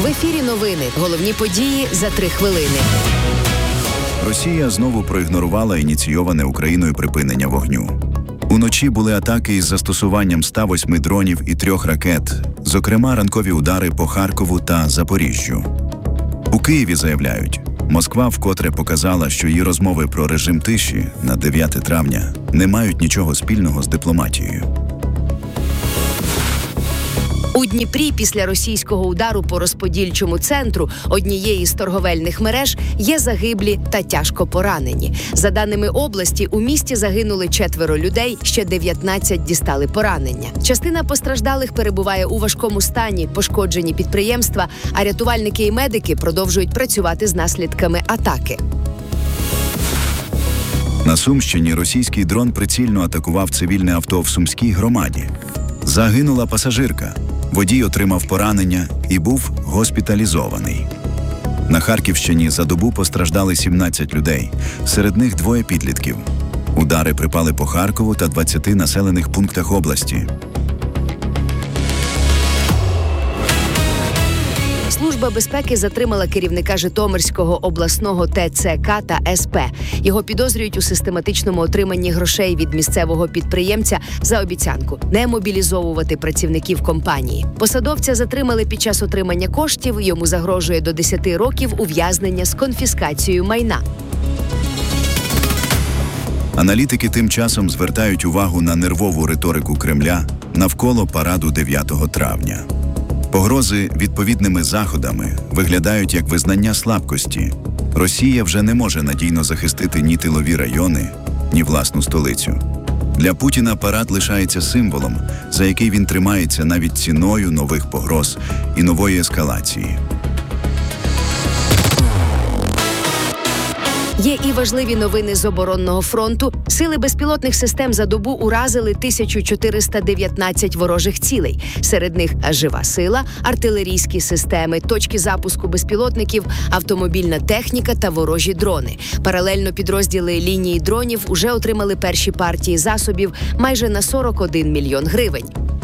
ефірі новини. Головні події за 3 хвилини. Росія знову проігнорувала ініційоване Україною припинення вогню. Уночі були атаки із застосуванням 108 дронів і 3 ракет, зокрема ранкові удари по Харкову та Запоріжжю. У Києві заявляють, Москва вкотре показала, що її розмови про режим тиші на 9 травня не мають нічого спільного з дипломатією. У Дніпрі після російського удару по розподільчому центру однієї з торговельних мереж є загиблі та тяжко поранені. За даними області, у місті загинули 4 людей, ще 19 дістали поранення. Частина постраждалих перебуває у важкому стані, пошкоджені підприємства, а рятувальники і медики продовжують працювати з наслідками атаки. На Сумщині російський дрон прицільно атакував цивільне авто в Сумській громаді. Загинула пасажирка. Водій отримав поранення і був госпіталізований. На Харківщині за добу постраждали 17 людей, серед них 2 підлітків. Удари припали по Харкову та 20 населених пунктах області. Служба безпеки затримала керівника Житомирського обласного ТЦК та СП. Його підозрюють у систематичному отриманні грошей від місцевого підприємця за обіцянку не мобілізовувати працівників компанії. Посадовця затримали під час отримання коштів, йому загрожує до 10 років ув'язнення з конфіскацією майна. Аналітики тим часом звертають увагу на нервову риторику Кремля навколо параду 9 травня. Погрози відповідними заходами виглядають як визнання слабкості. Росія вже не може надійно захистити ні тилові райони, ні власну столицю. Для Путіна парад лишається символом, за який він тримається навіть ціною нових погроз і нової ескалації. Є і важливі новини з оборонного фронту. Сили безпілотних систем за добу уразили 1419 ворожих цілей. Серед них жива сила, артилерійські системи, точки запуску безпілотників, автомобільна техніка та ворожі дрони. Паралельно підрозділи лінії дронів уже отримали перші партії засобів майже на 41 мільйон гривень.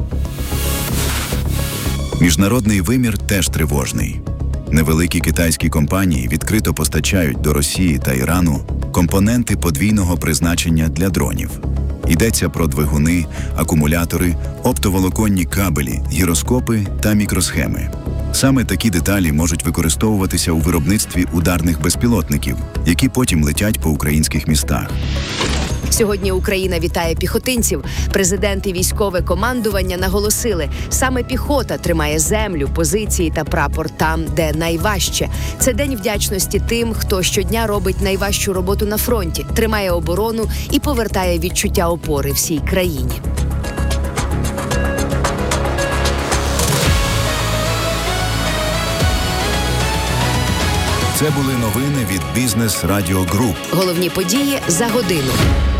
Міжнародний вимір теж тривожний. Невеликі китайські компанії відкрито постачають до Росії та Ірану компоненти подвійного призначення для дронів. Йдеться про двигуни, акумулятори, оптоволоконні кабелі, гіроскопи та мікросхеми. Саме такі деталі можуть використовуватися у виробництві ударних безпілотників, які потім летять по українських містах. Сьогодні Україна вітає піхотинців. Президент і військове командування наголосили, саме піхота тримає землю, позиції та прапор там, де найважче. Це день вдячності тим, хто щодня робить найважчу роботу на фронті, тримає оборону і повертає відчуття опори всій країні. Це були новини від Бізнес Радіо Груп. Головні події за годину.